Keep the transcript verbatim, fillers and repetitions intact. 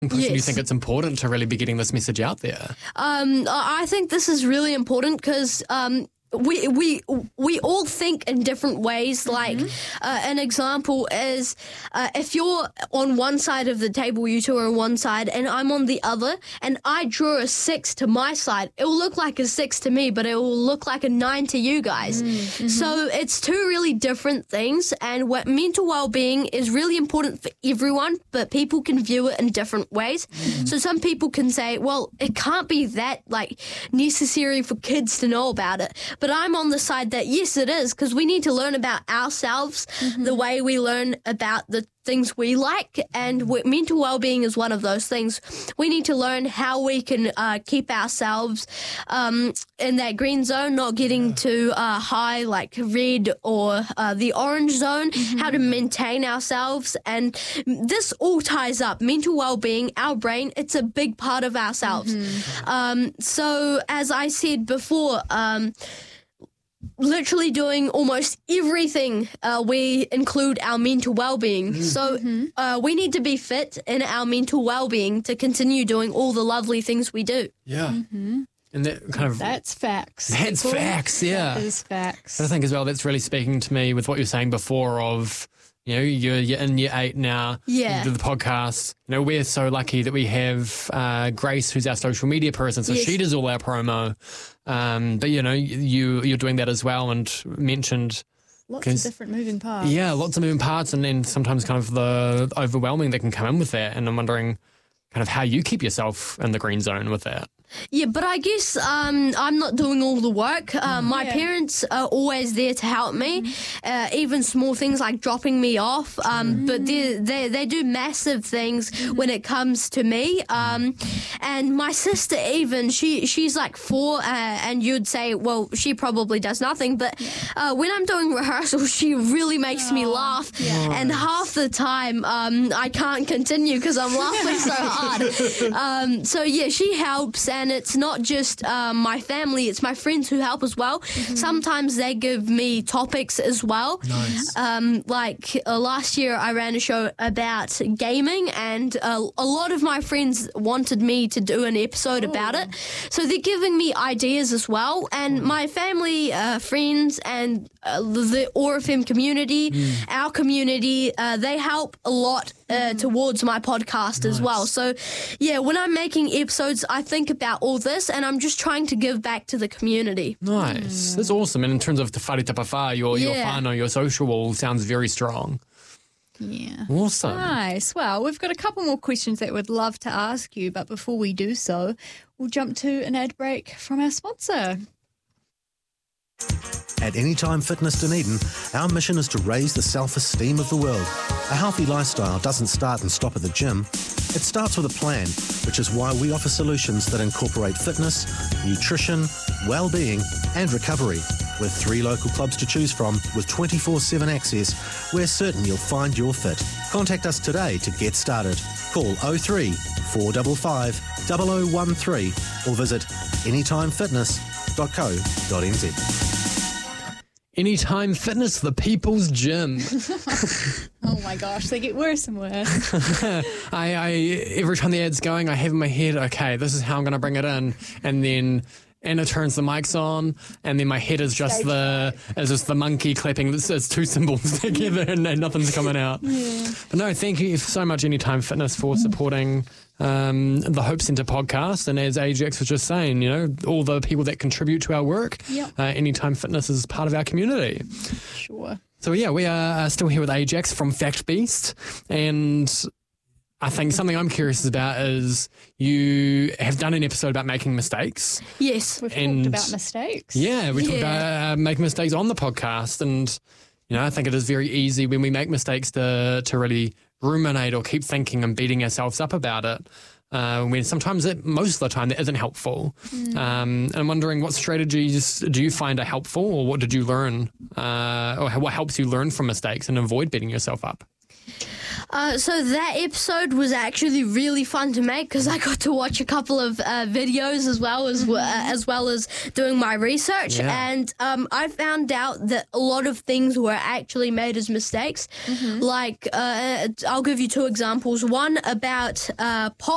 push, Yes. do you think it's important to really be getting this message out there? Um, I think this is really important because um, we we we all think in different ways. Like uh, an example is uh, if you're on one side of the table, you two are on one side, and I'm on the other, and I draw a six to my side. It will look like a six to me, but it will look like a nine to you guys. So it's two really different things, and what mental well-being is really important for everyone, but people can view it in different ways. So some people can say, well, it can't be that like necessary for kids to know about it. But I'm on the side that, yes, it is, because we need to learn about ourselves the way we learn about the things we like, and we, mental well-being is one of those things. We need to learn how we can uh, keep ourselves um, in that green zone, not getting too uh, high like red or uh, the orange zone, how to maintain ourselves, and this all ties up. Mental well-being, our brain, it's a big part of ourselves. Um, so as I said before, um, literally doing almost everything, uh, we include our mental well-being. Mm. So uh, we need to be fit in our mental well-being to continue doing all the lovely things we do. Yeah. Mm-hmm. And that kind of... That's facts. That's people. facts, yeah. That is facts. I think as well, that's really speaking to me with what you were saying before of, you know, you're, you're in year eight now. Yeah. You do the podcast. You know, we're so lucky that we have uh, Grace, who's our social media person, so Yes. she does all our promo. Um, but, you know, you, you're doing that as well, and mentioned... Lots of different moving parts. Yeah, lots of moving parts, and then sometimes kind of the overwhelming that can come in with that. And I'm wondering kind of how you keep yourself in the green zone with that. Yeah, but I guess um, I'm not doing all the work. Uh, my Yeah. parents are always there to help me, uh, even small things like dropping me off. Um, But they, they they do massive things when it comes to me. Um, and my sister even, she she's like four, uh, and you'd say, well, she probably does nothing. But uh, when I'm doing rehearsals, she really makes me laugh. And half the time, um, I can't continue because I'm laughing so hard. Um, so yeah, she helps. And it's not just um, my family, it's my friends who help as well. Sometimes they give me topics as well. Nice. Um, like uh, last year, I ran a show about gaming, and uh, a lot of my friends wanted me to do an episode about it. So they're giving me ideas as well. And my family, uh, friends, and uh, the O R F M community, our community, uh, they help a lot uh, towards my podcast as well. So, yeah, when I'm making episodes, I think about all this, and I'm just trying to give back to the community. Nice. That's awesome. And in terms of the whare tapawha, your, your Yeah. whānau, your social wall sounds very strong. Yeah. Awesome. Nice. Well, we've got a couple more questions that we'd love to ask you, but before we do so, we'll jump to an ad break from our sponsor. At Anytime Fitness Dunedin, our mission is to raise the self-esteem of the world. A healthy lifestyle doesn't start and stop at the gym. It starts with a plan, which is why we offer solutions that incorporate fitness, nutrition, well-being and recovery. With three local clubs to choose from with twenty-four seven access, we're certain you'll find your fit. Contact us today to get started. Call oh three, four five five, oh oh one three or visit anytime fitness dot co dot n z. Anytime Fitness, the people's gym. Oh my gosh, they get worse and worse. I, I every time the ad's going, I have in my head, okay, this is how I'm going to bring it in, and then Anna turns the mics on, and then my head is just Stage the is just the monkey clapping. It's, it's two symbols together, and, and nothing's coming out. Yeah. But no, thank you so much, Anytime Fitness, for supporting um, the Hope Centre podcast. And as Ajax was just saying, you know, all the people that contribute to our work, Yep. uh, Anytime Fitness is part of our community. Sure. So yeah, we are still here with Ajax from Fact Beast, and I think something I'm curious about is you have done an episode about making mistakes. Yes. We've And- talked about mistakes. Yeah, we talked Yeah. about uh, making mistakes on the podcast, and you know, I think it is very easy when we make mistakes to to really ruminate or keep thinking and beating ourselves up about it. Uh, when sometimes it, most of the time, that isn't helpful. Um, and I'm wondering what strategies do you find are helpful, or what did you learn, uh, or what helps you learn from mistakes and avoid beating yourself up? Uh, so that episode was actually really fun to make because I got to watch a couple of uh, videos as well as uh, as well as doing my research, Yeah. and um, I found out that a lot of things were actually made as mistakes. Like uh, I'll give you two examples. One about uh, pop